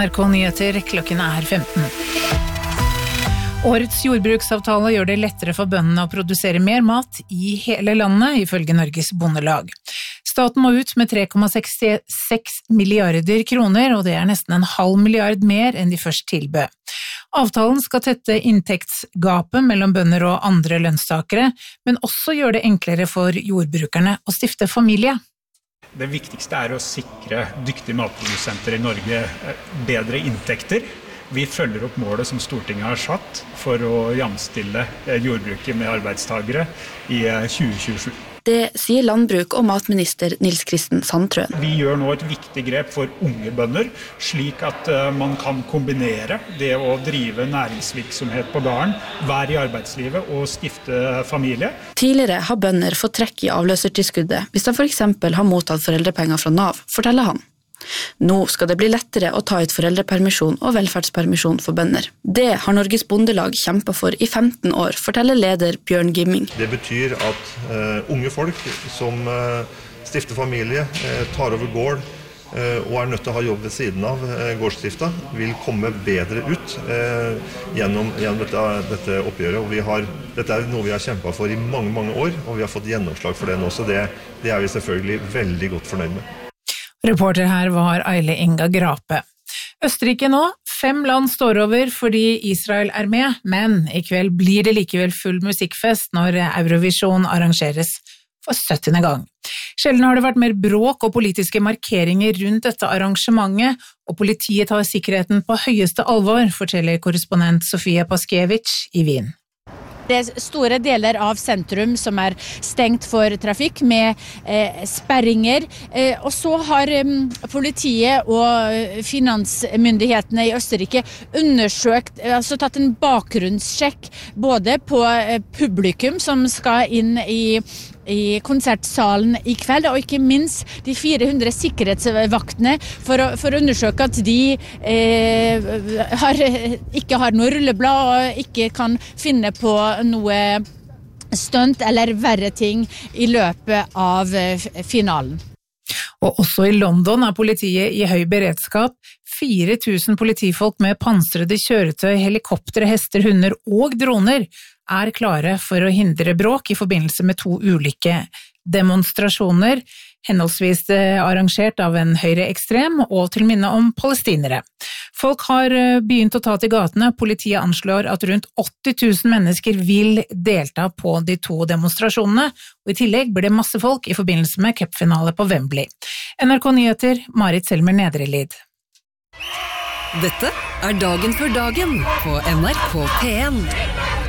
NRK Nyheter, klokken 15. Årets jordbruksavtale gjør det lettere for bøndene å produsere mer mat i hele landet, ifølge Norges Bondelag. Staten må ut med 3,66 milliarder kroner, og det er nesten 0,5 milliard mer enn de først tilbød. Avtalen skal tette inntektsgapet mellom bønder og andre lønnstakere, men også gjøre det enklere for jordbrukerne å stifte familie. Det viktigste er å sikre dyktige matprodusenter i Norge bedre inntekter. Vi følger opp målet som Stortinget har satt for å jamstille jordbruket med arbeidstagere i 2027. Det sier landbruk- og matminister Nils Kristen Sandtrøen. Vi gjør nå et viktig grep for unge bønder, slik at man kan kombinere det å drive næringsvirksomhet på gården, være i arbeidslivet og stifte familie. Tidligere har bønder fått trekk i avløsertilskuddet hvis de for eksempel har mottatt foreldrepenger fra Nav, forteller han. Nå skal det bli lettere å ta ut foreldrepermisjon og velferdspermisjon for bønder. Det har Norges Bondelag kjempet for i 15 år, forteller leder Bjørn Gimming. Det betyr at unge folk som stifter familie, tar over gård og er nødt til å ha jobb ved siden av gårdsdrifta, vil komme bedre ut gjennom dette oppgjøret. Og dette er noe vi har kjempet for i mange år, og vi har fått gjennomslag for det nå, så det er vi selvfølgelig veldig godt fornøyd med. Reporter her var Eile Inga Grape. Østerrike nå, 5 land står over fordi Israel er med, men i kveld blir det likevel full musikkfest når Eurovision arrangeres for 70. gang. Sjelden har det vært mer bråk og politiske markeringer rundt dette arrangementet, og politiet tar sikkerheten på høyeste alvor, forteller korrespondent Sofia Paskiewicz i Wien. Det er store deler av sentrum som er stengt for trafikk med sperringer, og så har politiet og finansmyndighetene i Østerrike tatt en bakgrunnssjekk både på publikum som skal inn i konsertsalen i kveld, og ikke minst de 400 sikkerhetsvaktene for å undersøke at de ikke har noe rulleblad og ikke kan finne på noe stunt eller verre ting i løpet av finalen. Og også i London er politiet i høy beredskap. 4000 politifolk med pansrede kjøretøy, helikoptre, hester, hunder og droner er klare for å hindre bråk i forbindelse med 2 ulike demonstrasjoner, henholdsvis arrangert av en høyreekstrem og til minne om palestinere. Folk har begynt å ta til gatene. Politiet anslår at rundt 80 000 mennesker vil delta på de 2 demonstrasjonene, og i tillegg blir det masse folk i forbindelse med cupfinale på Wembley. NRK Nyheter, Marit Selmer Nedrelid. Dette er Dagen før dagen på NRK P1.